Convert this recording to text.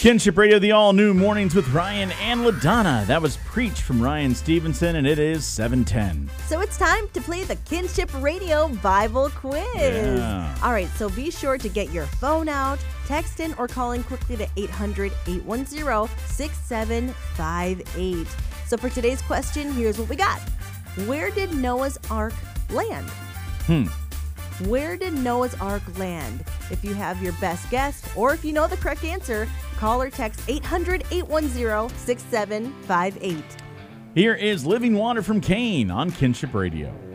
Kinship Radio, the all-new Mornings with Ryan and LaDonna. That was Preach from Ryan Stevenson, and it is 7:10. So it's time to play the Kinship Radio Bible Quiz. Yeah. All right, so be sure to get your phone out, text in, or call in quickly to 800-810-6758. So for today's question, here's what we got. Where did Noah's Ark land? Where did Noah's Ark land? If you have your best guess, or if you know the correct answer, call or text 800-810-6758. Here is Living Water from Cain on Kinship Radio.